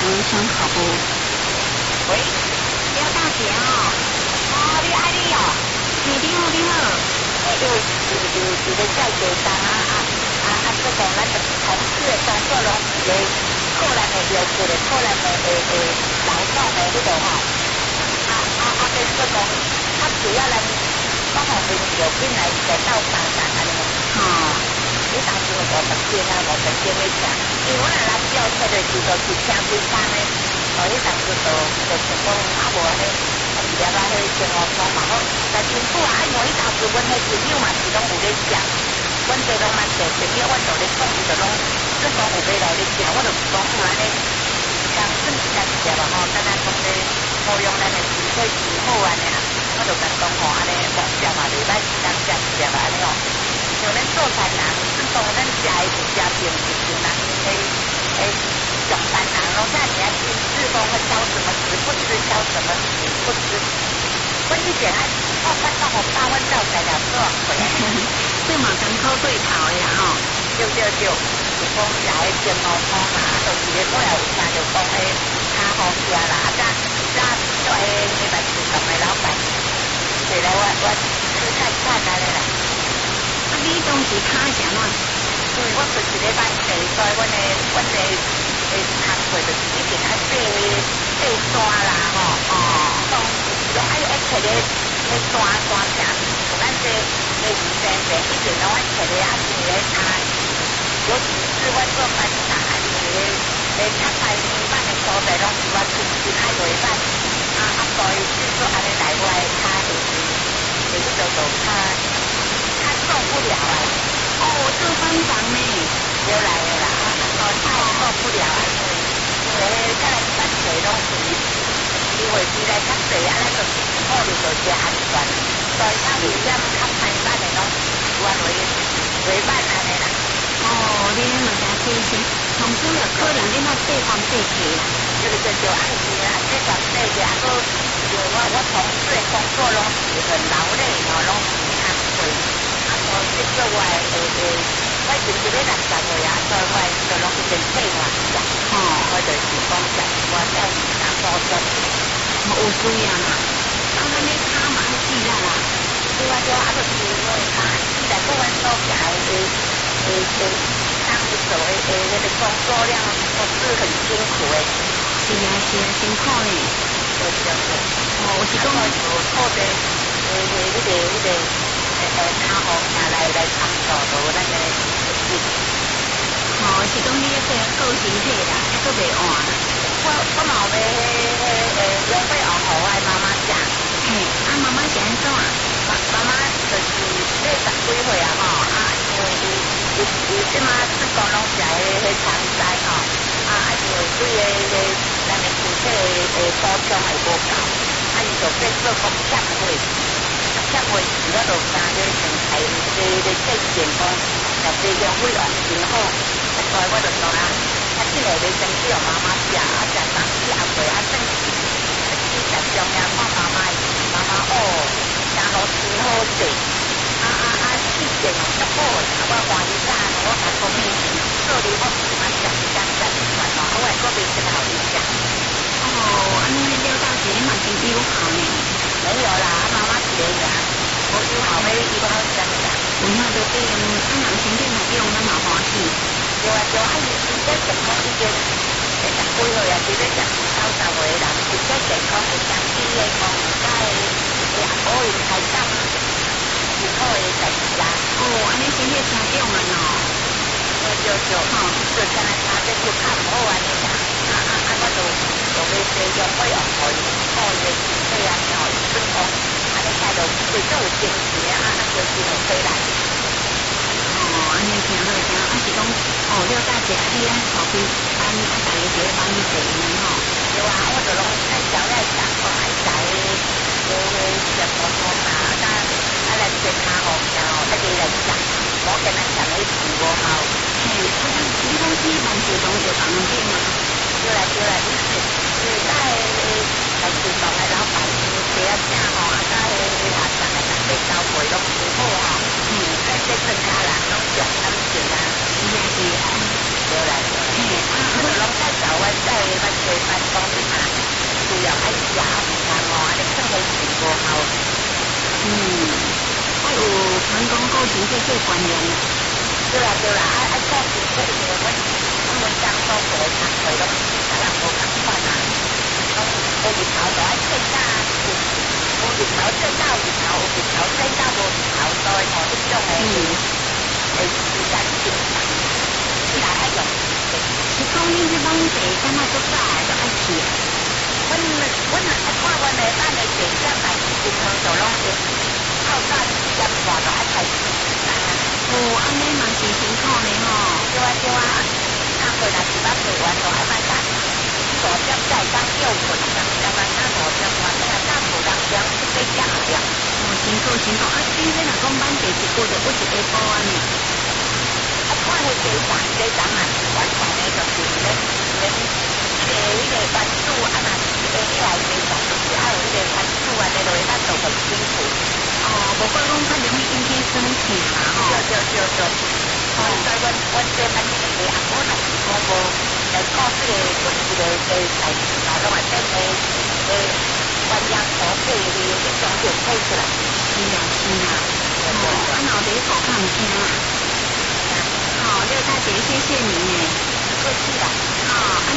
伤口。 喂， 廖大姐哦， 你爱你哦， 你好，你好。 你的在地上这个咱的从事的工作拢是个个人的要求的，个人的劳动的迄个吼，变做讲，主要咱讲方面条件来到3单安尼。你当时50斤啊，50斤的请，因为我若来叫车就是请几单的，你当时就想讲无安尼。了啊，迄生活方嘛好，但辛苦啊！因为当时阮迄朋友嘛是拢有咧食，阮这拢蛮侪朋友，阮就咧讲，伊就拢有要来咧食，我就是讲安尼，当算是家己食吧吼，敢若讲咧保养咱的身体是好安尼啦，我就甲讲吼安尼目标嘛袂歹，当家己食吧安尼吼，像咱做菜人，算讲咱食的是家庭，就是人上班人拢在你要去自工会消什么食不吃，消什么食不吃。阮以前饭到红大阮到才了做回来， 这嘛艰苦对头呀吼。 对，是讲食的健康好嘛，就是咧我也有听着讲迄较好食啦，做迄办事长的老板，所以来我吃菜安尼啦。 你当时较食哪？ 因为我就是咧办事，所以阮的工课就是一定爱爬山啦吼，用爱摕咧山城，像咱这医生这一定拢爱摕咧是咧查，尤其是阮做班长咧较台面板的所在，拢是我亲身爱落板，所以就是说安尼来我较会去做较受不了啊。 做班长呢？ 对啦，太受不了啊！因为咱来办事拢是机会是来较济，咱就是考虑到一个安全，所以较危险、较歹办的拢是我为办安尼啦。 你嘛真细心，从此就可能你那这方这起啦。 就按时啦，这方这起啊，个因为我从事的工作拢是很劳累吼，拢是工课，这个我已经是咧60岁啊，所以我就拢已经退完啦。我就是讲食我在保重。 有需要啦，咱咧卡嘛爱记啦啦。 对啊，就是因为卡记来个阮所行当时做那个工作量都是很辛苦的。 是啊，辛苦呢。 对。 有是讲靠着迄个较好行来创造到咱的成绩。 是讲你要顾身体啦，还佫袂换。 我嘛有买用买红互我的妈妈食。 妈妈是安怎？ 妈妈就是10几岁啊吼，因为伊即马出国拢食迄长菜吼，因为对咱的身体的补充会无够，伊就变做讲欠费。欠费时我就三个先开的计件讲，若这样费用真好，所以我就当然真个要先去互妈妈食，食3次也袂算是食中央看妈妈真好吃好势，气质又足好，我欢喜啦，我甲讲你做你我喜欢食一间食一款咯，我还搁袂先互你食。 安尼廖大姐你嘛真友好呢。 没有啦，妈妈是咧食，我友好要伊我食食。 有影就对，人身体若用，咱嘛欢喜。 对啊，伊身体健康已经10几岁啊，是咧食90岁的人，身体健康会相比的讲，也可以开档是好的代志啦。 安尼身体真重要喏。 就像来查这就较唔好安尼啦。我就要这样要用互伊好的身体啊，然后算讲安尼才就最少有坚持啊，就是会回来。 安尼真好真好，是讲廖大姐你安后边班大家一个班你坐呢吼。 对啊，我就拢爱交来食，我爱食食火锅啊，来切卡好然后再给来食，我跟咱讲的是无好。 你讲去办事中就房顶嘛？ 对啦，你在办事中的老板，第一正吼，甲迄下层的人咧交配拢唔好吼。这增加人拢上感情啊。 是啊。 对啦。我就拢在找阮在办事个办公室啊，需要爱食啊哦，安尼算係全部後。 還有成功構成這些官員。 對啦，講是即係阮當初做嘅工作攏甲人無共款啊，講有日頭就愛升到，有日頭升到日頭，有日頭升到無日頭，所以吼，迄種誒時間精長，是來愛用。 你講恁這幫地敢若足早就愛去啊？ 阮看阮的咱的地點來平常就攏是透早7點半就愛開始。 哦，安尼嘛是辛苦呢吼。 對啊，工課若是捌做完就愛慢慢5點才會當休困，但是慢慢5點半等下當無人點去買食了。 哦，辛苦。啊，恁這若講班地一久就不一下晡安尼。 啊，看迄個啊是完全的就是迄個班主啊，若是起來地上就是愛有迄個班主安尼落去，咱就會辛苦。 哦，無怪講較容易引起生氣嘛吼。 對。所以阮這班是阿婆若是講無來講這個本地的代志嘛，攏會變為鸳鸯鍋配的迄種就配出來。 是啦。哦，啊，老爹口看唔聽啦。好，廖大姐，謝謝你耶。 客氣啦。 好，啊，